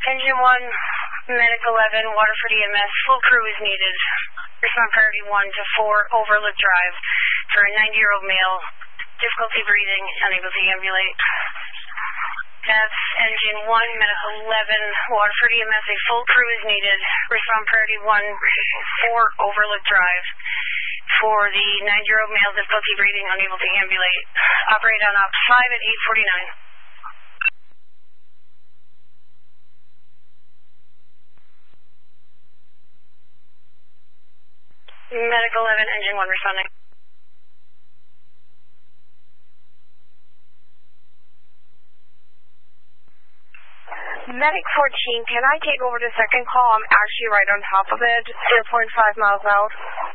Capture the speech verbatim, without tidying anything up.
Engine one, Medic eleven, Waterford E M S, full crew is needed. Respond priority one to four, Overlook Drive, for a ninety-year-old male, difficulty breathing, unable to ambulate. That's Engine one, Medic eleven, Waterford E M S, a full crew is needed. Respond priority one, four, Overlook Drive, for the ninety-year-old male, difficulty breathing, unable to ambulate. Operate on Ops five at eight forty-nine. Medic eleven, Engine one responding. Medic fourteen, can I take over the second call? I'm actually right on top of it, zero point five miles out.